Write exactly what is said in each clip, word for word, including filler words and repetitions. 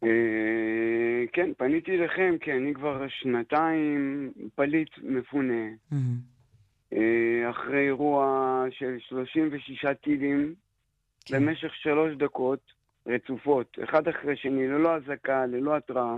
אה, כן, פניתי לכם, כי אני כבר שנתיים פליט מפונה. אה, אחרי אירוע של שלושים ושישה טילים, במשך שלוש דקות רצופות, אחד אחרי שני, ללא הזקה, ללא התראה.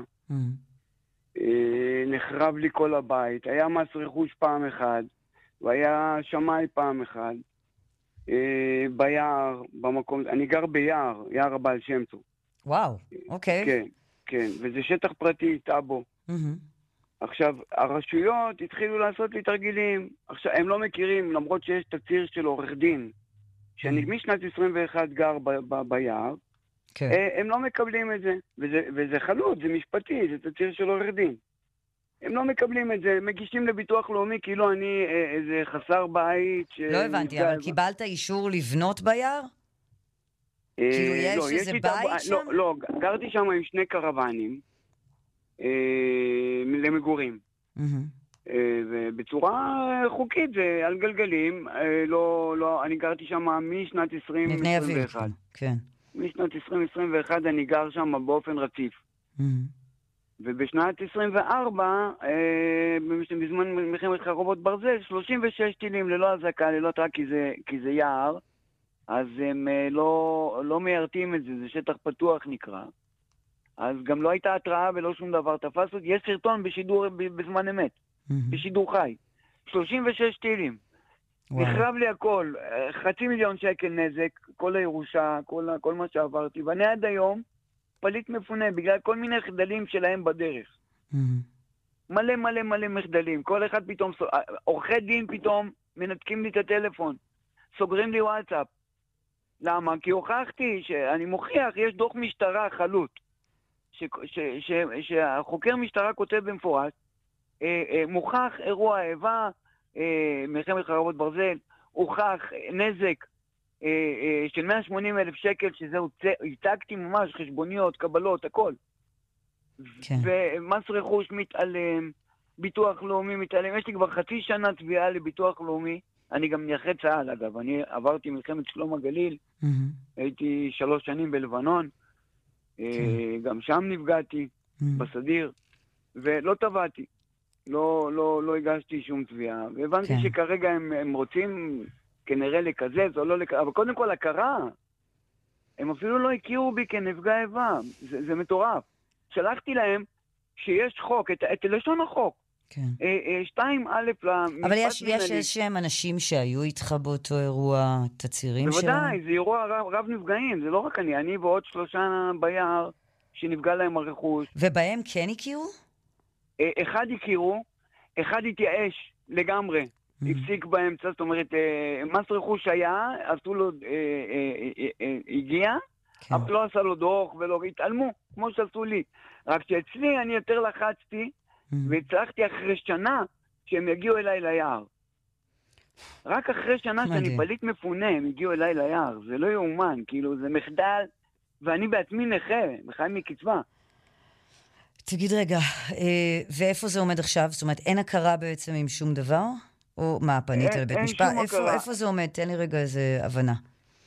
אה, נחרב לי כל הבית, היה מס רכוש פעם אחד, והיה שמאי פעם אחד. אה, ביער, במקום, אני גר ביער, יער הבעל שם טוב. וואו, אוקיי. כן, כן, וזה שטח פרטי, טאבו. עכשיו, הרשויות התחילו לעשות לי תרגילים. עכשיו, הם לא מכירים, למרות שיש תצהיר של עורך דין, שאני משנת עשרים ואחת גר ב- ב- ביער, כן. הם לא מקבלים את זה, וזה, וזה חלוט, זה משפטי, זה תצהיר של עורך דין. הם לא מקבלים את זה, מגישים לביטוח לאומי כאילו אני איזה חסר בית. לא הבנתי, אבל קיבלת אישור לבנות ביער? כאילו יש איזה בית שם? לא, לא, גרתי שם עם שני קרוונים למגורים. ובצורה חוקית, זה על גלגלים, לא, לא, אני גרתי שם משנת עשרים עשרים ואחת. כן. משנת עשרים עשרים ואחת אני גר שם באופן רציף. ובשנת עשרים וארבע, בזמן מלחמת חרבות ברזל, שלושים ושש טילים ללא הזקה, ללא התראה, כי זה, כי זה יער, אז הם לא, לא מיירתים את זה, זה שטח פתוח נקרא. אז גם לא הייתה התראה ולא שום דבר תפס אותי. יש סרטון בשידור בזמן אמת, בשידור חי. שלושים ושש טילים. נחרב לי הכל, חצי מיליון שקל נזק, כל הירושה, כל, כל מה שעברתי, ואני עד היום פליט מפונה בגלל כל מיני מחדלים שלהם בדרך. מלא מלא מלא מחדלים. כל אחד פתאום, עורכי דין פתאום מנתקים לי את הטלפון, סוגרים לי וואטסאפ. למה? כי הוכחתי שאני מוכיח, יש דוח משטרה חלוט, ש, ש, ש, שהחוקר משטרה כותב במפורש, אה, אה, מוכח אירוע איבה, אה, מלחמת חרבות ברזל, הוכח נזק אה, אה, של מאה ושמונים אלף שקל, שזה הצגתי ממש חשבוניות, קבלות, הכל. כן. ומס רכוש מתעלם, ביטוח לאומי מתעלם. יש לי כבר חצי שנה תביעה לביטוח לאומי. אני גם נכה צה"ל, אגב. אני עברתי מלחמת שלום הגליל, mm-hmm. הייתי שלוש שנים בלבנון, okay. גם שם נפגעתי, mm-hmm. בסדיר, ולא טבעתי. לא, לא, לא הגשתי שום תביעה. והבנתי okay. שכרגע הם, הם רוצים כנראה לקזז או לא לקזז, אבל קודם כל הכרה. הם אפילו לא הכירו בי כנפגע איבה. זה, זה מטורף. שלחתי להם שיש חוק, את, את לשון החוק. כן. שתיים א' למשפט... אבל יש, יש איזשהם אנשים שהיו איתך באותו אירוע, תצהירים שלהם? בוודאי, זה אירוע רב, רב נפגעים, זה לא רק אני, אני ועוד שלושה ביער שנפגע להם הרכוש. ובהם כן הכירו? אחד הכירו, אחד התייאש לגמרי, mm-hmm. הפסיק באמצע, זאת אומרת, מס רכוש היה, עשו לו, הגיע, כן. אבל לא עשה לו דוח ולא התעלמו, כמו שעשו לי. רק שאצלי אני יותר לחצתי, והצלחתי אחרי שנה שהם יגיעו אליי ליער. רק אחרי שנה שאני פליט מפונה, הם הגיעו אליי ליער. זה לא יאומן, כאילו, זה מחדל, ואני בעצמי נכה, בחי מקצבה. תגיד רגע, ואיפה זה עומד עכשיו? זאת אומרת, אין הכרה בעצם עם שום דבר? או מה, פנית לבית משפט? איפה זה עומד? תן לי רגע איזה הבנה.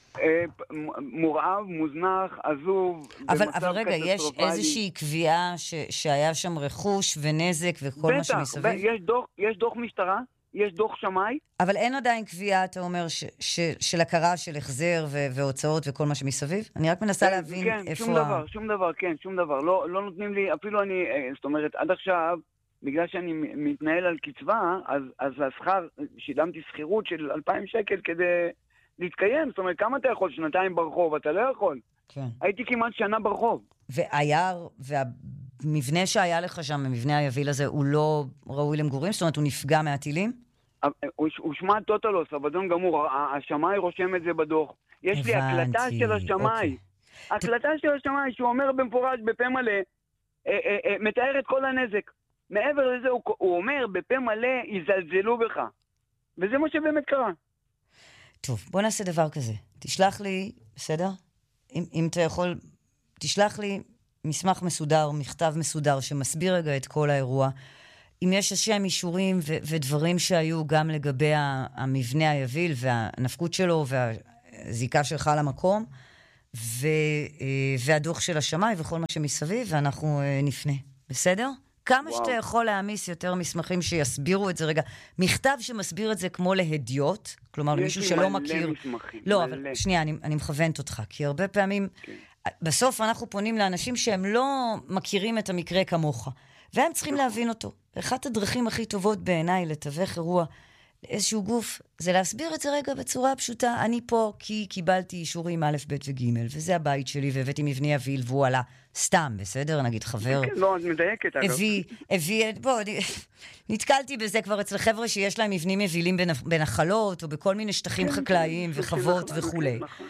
מורעב, מוזנח, עזוב, אבל, אבל רגע, יש איזושהי קביעה ש, שהיה שם רכוש ונזק וכל בטח, מה שמסביב? בטח, יש דוח, יש דוח משטרה, יש דוח שמאי. אבל אין עדיין קביעה, אתה אומר, ש, ש, של הכרה, של החזר ו, והוצאות וכל מה שמסביב? אני רק מנסה להבין כן, איפה... שום דבר, ה... שום דבר, כן, שום דבר. לא, לא נותנים לי, אפילו אני, זאת אומרת, עד עכשיו, בגלל שאני מתנהל על קצבה, אז, אז השכר, שילמתי שכירות של אלפיים שקל כדי... להתקיים, זאת אומרת, כמה אתה יכול? שנתיים ברחוב, אתה לא יכול. כן. הייתי כמעט שנה ברחוב. והיער, והמבנה שהיה לך שם, המבנה היביל הזה, הוא לא ראוי למגורים? זאת אומרת, הוא נפגע מהטילים? הוא, הוא שמע טוטלוס, אבדון גמור, השמאי רושם את זה בדוח. יש לי הקלטה של השמאי. הקלטה של השמאי, שהוא אומר במפורש, בפה מלא, אה, אה, אה, מתאר את כל הנזק. מעבר לזה, הוא, הוא אומר, בפה מלא, יזלזלו בך. וזה מה שבאמת קרה. טוב, בוא נעשה דבר כזה. תשלח לי, בסדר? אם, אם אתה יכול, תשלח לי מסמך מסודר, מכתב מסודר, שמסביר רגע את כל האירוע. אם יש איזשהם אישורים ו- ודברים שהיו גם לגבי המבנה היביל והנפקות שלו והזיקה שלך למקום, ו, והדוח של השמאי וכל מה שמסביב, ואנחנו נפנה. בסדר? כמה וואו. שאתה יכול להעמיס יותר מסמכים שיסבירו את זה רגע. מכתב שמסביר את זה כמו להדיוט, כלומר, מישהו שלא מכיר... מסמכים, לא, מלא. אבל שנייה, אני, אני מכוונת אותך, כי הרבה פעמים, כן. בסוף אנחנו פונים לאנשים שהם לא מכירים את המקרה כמוך, והם צריכים נכון. להבין אותו. אחת הדרכים הכי טובות בעיניי לתווך אירוע איזשהו גוף, זה להסביר את זה רגע בצורה פשוטה. אני פה כי קיבלתי אישורים א', ב' וג', וזה הבית שלי, והבאתי מבני אביל, והוא עלה סתם, בסדר? נגיד חבר... כן, לא, את מדייקת, אגב. הביא, הביא, בוא, נתקלתי בזה כבר אצל חבר'ה שיש להם מבנים מבילים בנחלות, או בכל מיני שטחים חקלאיים, וחוות וכו'.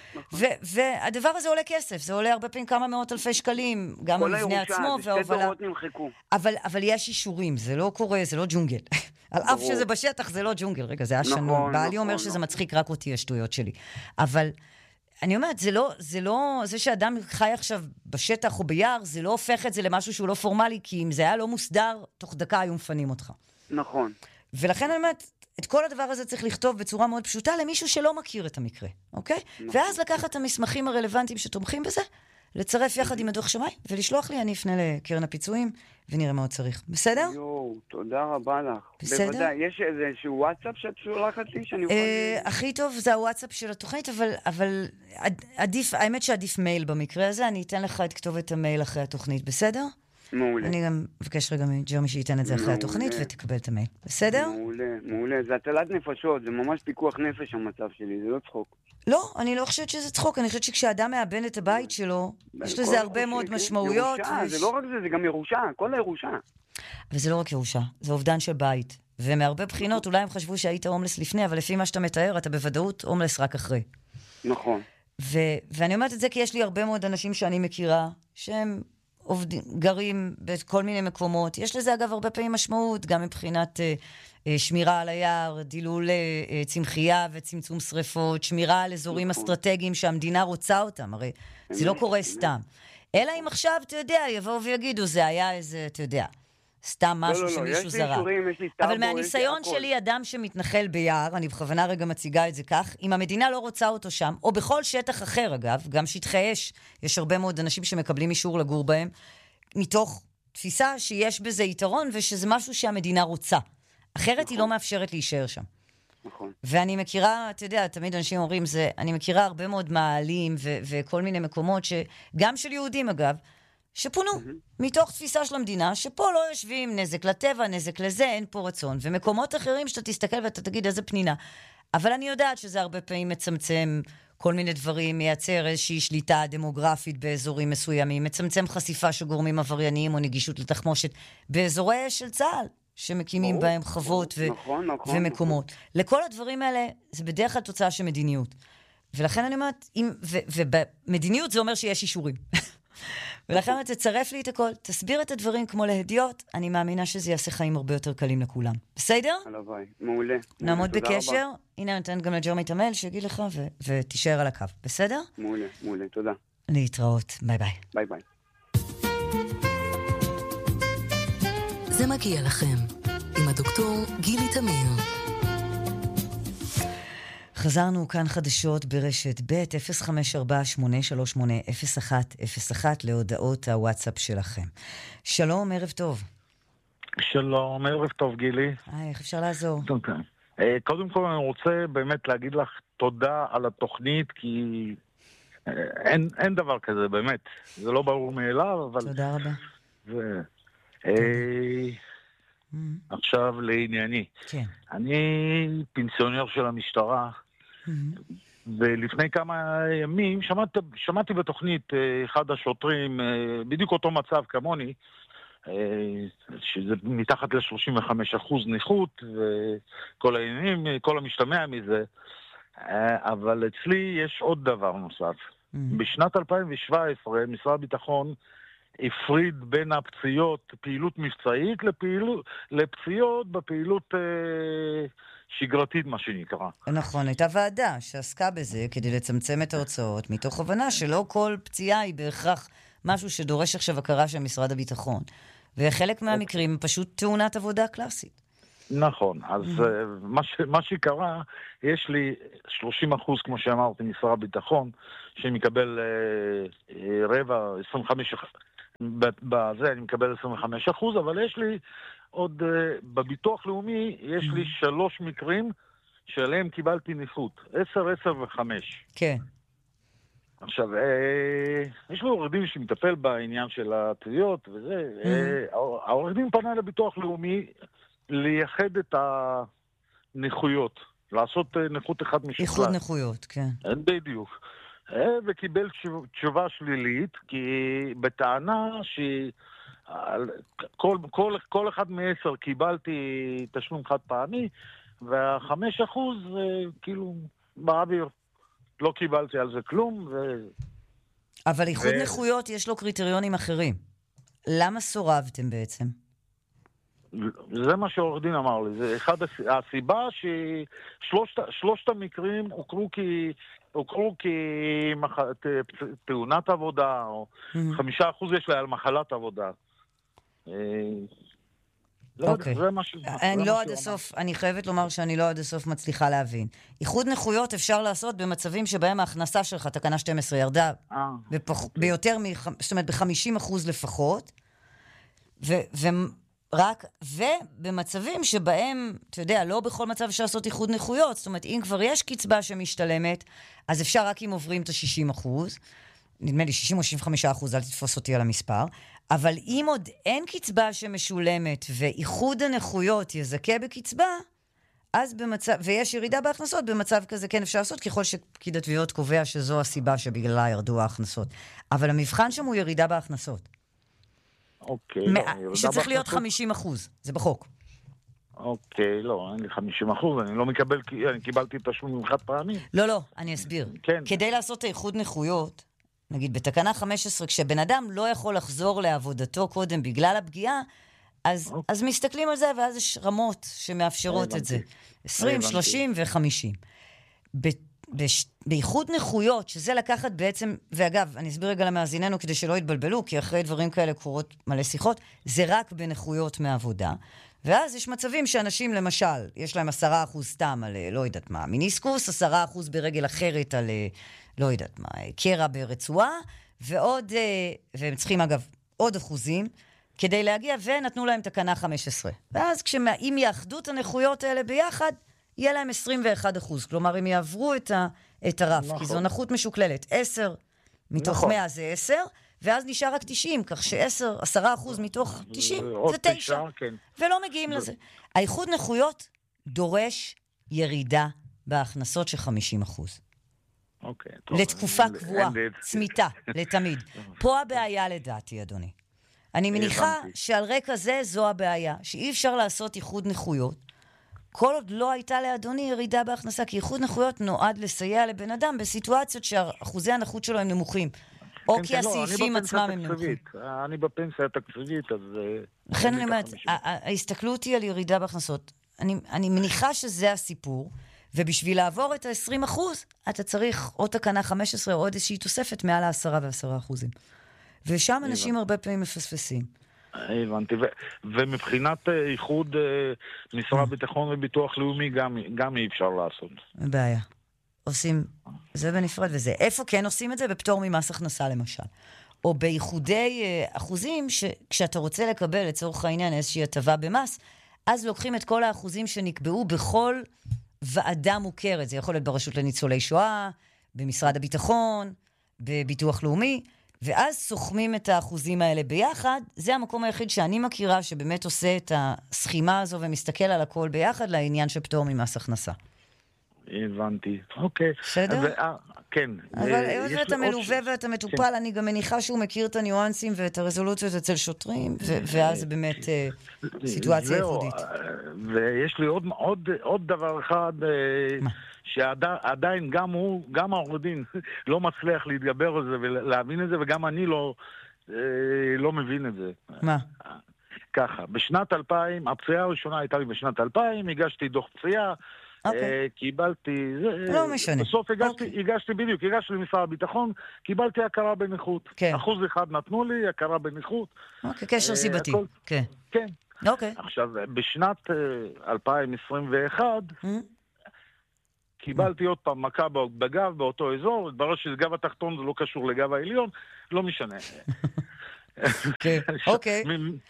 והדבר הזה עולה כסף, זה עולה הרבה פעמים כמה מאות אלפי שקלים, גם המבנה עצמו, וההובלה. שתי דורות נמחקו. אבל יש אישורים, זה לא קורה, זה לא ג'ונגל. על אף שזה בשטח, זה לא ג'ונגל. רגע, זה היה שנון. בעלי אומר שזה מצחיק רק אותי, השטויות שלי. אבל אני אומרת, זה לא, זה לא, זה שאדם חי עכשיו בשטח או ביער, זה לא הופך את זה למשהו שהוא לא פורמלי, כי אם זה היה לא מוסדר, תוך דקה היו מפנים אותך. נכון. ולכן אני אומרת, את כל הדבר הזה צריך לכתוב בצורה מאוד פשוטה למישהו שלא מכיר את המקרה, אוקיי? נכון. ואז לקחת את המסמכים הרלוונטיים שתומכים בזה, לצרף יחד עם הדוח שמאי, ולשלוח לי, אני אפנה לקרן הפיצויים, ונראה מה עוד צריך. בסדר? יואו, תודה רבה לך. בסדר? בוודאי, יש איזשהו וואטסאפ שאת שולחת לי, שאני יכול... הכי טוב זה הוואטסאפ של התוכנית, אבל עדיף, האמת שעדיף מייל במקרה הזה, אני אתן לך את כתובת המייל אחרי התוכנית, בסדר? מעולה. אני גם מבקש רגע מג'רמי שייתן את זה אחרי התוכנית, ותקבל את המייל. בסדר? מעולה, מעולה. זה הטלת נפשות, זה ממש פיקוח נפש המצב שלי, זה לא צחוק. לא, אני לא חושבת שזה צחוק, אני חושבת שכשאדם מאבן את הבית שלו, יש לזה הרבה מאוד משמעויות. זה לא רק זה, זה גם ירושה, כל הירושה. אבל זה לא רק ירושה, זה אובדן של בית. ומהרבה בחינות, אולי הם חשבו שהיית הומלס לפני, אבל לפי מה שאתה מתאר, אתה בוודאות הומלס רק אחרי. נכון. ואני אומרת את זה כי יש לי הרבה מאוד אנשים שאני מכירה, שהם עובדים, גרים בכל מיני מקומות. יש לזה אגב הרבה פעמים משמעות, גם מבחינת אה, אה, שמירה על היער, דילול אה, צמחייה וצמצום שריפות, שמירה על אזורים נכון. אסטרטגיים שהמדינה רוצה אותם, הרי זה לא קורה סתם. אלא אם עכשיו, אתה יודע, יבואו ויגידו, זה היה איזה, אתה יודע, סתם משהו לא, לא, שמישהו לא, זרק. אבל מהניסיון שלי, אדם שמתנחל ביער, אני בכוונה רגע מציגה את זה כך, אם המדינה לא רוצה אותו שם, או בכל שטח אחר אגב, גם שטחי אש, יש הרבה מאוד אנשים שמקבלים אישור לגור בהם, מתוך תפיסה שיש בזה יתרון, ושזה משהו שהמדינה רוצה. אחרת נכון. היא לא מאפשרת להישאר שם. נכון. ואני מכירה, אתה יודע, תמיד אנשים אומרים, זה, אני מכירה הרבה מאוד מעלים, ו- וכל מיני מקומות, שגם של יהודים אגב, שפונו mm-hmm. מתוך תפיסה של המדינה, שפה לא יושבים נזק לטבע, נזק לזה, אין פה רצון. ומקומות אחרים שאתה תסתכל ואתה תגיד איזה פנינה. אבל אני יודעת שזה הרבה פעמים מצמצם כל מיני דברים, מייצר איזושהי שליטה דמוגרפית באזורים מסוימים, מצמצם חשיפה של גורמים עברייניים או נגישות לתחמושת באזורי של צה"ל, שמקימים oh, בהם חוות ו- נכון, נכון, ומקומות. נכון. לכל הדברים האלה, זה בדרך כלל תוצאה של מדיניות. ולכן אני אומרת, אם, ו- ובמדיניות זה אומר שיש אישורים. ולכן אתה תצרף לי את הכל, תסביר את הדברים כמו להדיוט, אני מאמינה שזה יעשה חיים הרבה יותר קלים לכולם. בסדר? הלוואי, מעולה. נעמוד בקשר, הנה אני נותנת גם לג'רמי את המייל, שיגיד לך ו- ותישאר על הקו. בסדר? מעולה, מעולה, תודה. להתראות, ביי ביי. ביי ביי. זה מגיע לכם, עם הדוקטור גילי תמיר. חזרנו כאן חדשות ברשת ב' אפס חמש ארבע שמונה שלוש שמונה אפס אחת אפס אחת להודעות הוואטסאפ שלכם. שלום, ערב טוב. שלום, ערב טוב גילי. היי, איך אפשר לעזור? Okay. Uh, קודם כל אני רוצה באמת להגיד לך תודה על התוכנית, כי uh, אין, אין דבר כזה, באמת. זה לא ברור מאליו, אבל... תודה רבה. ו... Uh, mm-hmm. עכשיו לענייני. כן. אני פנסיונר של המשטרה, ולפני כמה ימים שמעתי, שמעתי בתוכנית אחד השוטרים, בדיוק אותו מצב כמוני, שזה מתחת ל-שלושים וחמישה אחוז נכות, וכל העניינים, כל המשתמע מזה, אבל אצלי יש עוד דבר נוסף. בשנת אלפיים שבע עשרה משרד הביטחון הפריד בין הפציעות, פעילות מבצעית, לפעילות, לפציעות בפעילות אה, שגרתית, מה שנקרא. נכון, הייתה ועדה שעסקה בזה כדי לצמצם את ההוצאות, מתוך הבנה שלא כל פציעה היא בהכרח משהו שדורש עכשיו הכרה של משרד הביטחון. וחלק מהמקרים פשוט תאונת עבודה קלאסית. נכון, אז מה, ש, מה שקרה, יש לי שלושים אחוז, כמו שאמרתי, משר הביטחון, שמקבל אה, אה, רבע, עשרים וחמש אחוז, בזה אני מקבל עשרים וחמש אחוז, אבל יש לי עוד, אה, בביטוח לאומי, יש לי שלוש מקרים שעליהם קיבלתי נכות, עשר, עשר וחמש. כן. עכשיו, אה, יש לו עורך דין שמטפל בעניין של התביעות וזה, אה, העורך דין פנה לביטוח לאומי, לייחד את הנכויות, לעשות נכות אחד משוקלת. איחוד נכויות, כן. בדיוק. וקיבל תשובה שלילית, כי בטענה שכל כל, כל אחד מעשר קיבלתי תשלום חד פעמי, והחמש אחוז כאילו באוויר. לא קיבלתי על זה כלום. ו... אבל איחוד ו... נכויות יש לו קריטריונים אחרים. למה סורבתם בעצם? זה מה שעורך דין אמר לי. זה אחד הסיבה ששלושת המקרים הוכרו כי הוכרו כתאונת עבודה, או חמישה אחוז יש לה על מחלת עבודה. אוקיי. אני לא עד הסוף, אני חייבת לומר שאני לא עד הסוף מצליחה להבין. איחוד נכויות אפשר לעשות במצבים שבהם ההכנסה שלך, תקנה שתים עשרה, ירדה ביותר, זאת אומרת ב-חמישים אחוז לפחות, ורק, ובמצבים שבהם, אתה יודע, לא בכל מצב אפשר לעשות איחוד נכויות, זאת אומרת, אם כבר יש קצבה שמשתלמת, אז אפשר רק אם עוברים את ה-שישים אחוז, נדמה לי שישים או שישים וחמישה אחוז, אל תתפוס אותי על המספר, אבל אם עוד אין קצבה שמשולמת, ואיחוד הנכויות יזכה בקצבה, אז במצב, ויש ירידה בהכנסות, במצב כזה כן אפשר לעשות, ככל שפקיד התביעות קובע שזו הסיבה שבגללה ירדו ההכנסות. אבל המבחן שם הוא ירידה בהכנסות. אוקיי. שצריך להיות חמישים אחוז, זה בחוק. אוקיי, לא, אין לי חמישים אחוז, אני לא מקבל, אני קיבלתי תשלום חד פעמי. לא, לא, אני אסביר. כן. כדי לעשות איחוד נכויות, נגיד, בתקנה חמש עשרה, כשבן אדם לא יכול לחזור לעבודתו קודם בגלל הפגיעה, אז, okay. אז מסתכלים על זה, ואז יש רמות שמאפשרות את זה. עשרים, שלושים וחמישים. באיחוד נכויות, שזה לקחת בעצם, ואגב, אני אסביר רגע למאזיננו כדי שלא יתבלבלו, כי אחרי דברים כאלה קורות מלא שיחות, זה רק בנכויות מעבודה. ואז יש מצבים שאנשים, למשל, יש להם עשרה אחוז סתם על, לא יודעת מה, מיניסקוס, עשרה אחוז ברגל אחרת על... לא יודעת מה, קרע ברצועה, ועוד, והם צריכים אגב עוד אחוזים, כדי להגיע, ונתנו להם תקנה חמש עשרה. ואז כשאם יאחדו את הנכויות האלה ביחד, יהיה להם עשרים ואחד אחוז. כלומר, הם יעברו את, ה, את הרף, נכון. כי זו נכות משוקללת. עשר מתוך נכון. מאה זה עשר, ואז נשאר רק תשעים, כך שעשר, עשרה אחוז מתוך תשעים זה תשע. כן. ולא מגיעים זה... לזה. האיחוד נכויות דורש ירידה בהכנסות של חמישים אחוז. אוקיי, טוב. לתקופה קבועה, צמיתה, לתמיד. פה הבעיה לדעתי, אדוני. אני מניחה שעל רקע זה זו הבעיה, שאי אפשר לעשות איחוד נכויות, כל עוד לא הייתה לאדוני ירידה בהכנסה, כי איחוד נכויות נועד לסייע לבן אדם בסיטואציות שאחוזי הנכות שלו הם נמוכים, או כי הסעיפים עצמם הם נמוכים. אני בפנסיה התקציבית, אז... לכן אני אומרת, ההסתכלות היא על ירידה בהכנסות. אני מניחה שזה הסיפור, ובשביל לעבור את ה-עשרים אחוז, אתה צריך או תקנה חמש עשרה או עוד איזושהי תוספת מעל ה-עשרה ועשרה אחוזים. ושם אנשים הרבה פעמים מפספסים. הבנתי. ומבחינת איחוד משרד הביטחון וביטוח לאומי גם אי אפשר לעשות. בעיה. עושים זה בנפרד וזה. איפה כן עושים את זה? בפטור ממס הכנסה למשל. או באיחודי אחוזים, שכשאתה רוצה לקבל לצורך העניין איזושהי הטבה במס, אז לוקחים את כל האחוזים שנקבעו בכל ועדה מוכרת. זה יכול להיות ברשות לניצולי שואה, במשרד הביטחון, בביטוח לאומי, ואז סוכמים את האחוזים האלה ביחד. זה המקום היחיד שאני מכירה שבאמת עושה את הסכימה הזו ומסתכל על הכל ביחד לעניין של פטור ממס הכנסה. הבנתי, אוקיי. בסדר? ו- כן. אבל אם אתה מלווה ואתה מטופל, אני גם מניחה שהוא מכיר את הניואנסים ואת הרזולוציות אצל שוטרים, ואז זה באמת סיטואציה ייחודית. ויש לי עוד דבר אחד, שעדיין גם הוא, גם העורך דין, לא מצליח להתגבר על זה ולהבין את זה, וגם אני לא מבין את זה. מה? ככה, בשנת אלפיים, הפציעה הראשונה הייתה לי בשנת אלפיים, הגשתי דוח פציעה, קיבלתי, לא משנה. בסוף הגשתי בדיוק, הגשתי למשרד הביטחון, קיבלתי הכרה בנכות. אחוז אחד נתנו לי, הכרה בנכות. אוקיי, קשר סיבתי. כן, אוקיי. עכשיו, בשנת אלפיים עשרים ואחת, קיבלתי עוד פעם מכה בגב באותו אזור, התברר שגב התחתון זה לא קשור לגב העליון, לא משנה. אוקיי.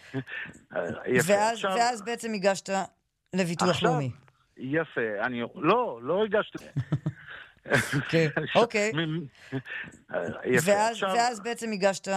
ואז בעצם הגשת לביטוח לאומי. יפה, אני... לא, לא הגשתי. אוקיי. ואז בעצם הגשת